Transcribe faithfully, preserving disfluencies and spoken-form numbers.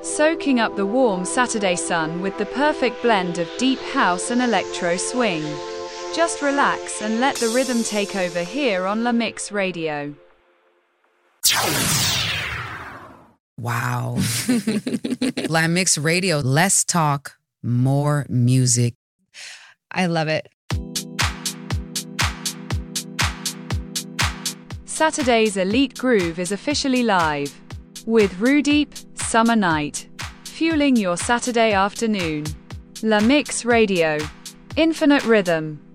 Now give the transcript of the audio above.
soaking up the warm Saturday sun with the perfect blend of deep house and electro swing. Just relax and let the rhythm take over here on La Mix Radio. Wow. La Mix Radio, less talk, more music. I love it. Saturday's Elite Groove is officially live. With Rudeep, Summer Night. Fueling your Saturday afternoon. La Mix Radio. Infinite rhythm.